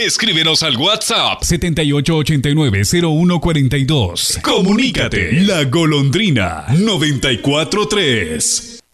Escríbenos al WhatsApp 7889-0142. Comunícate. La Golondrina 94.3.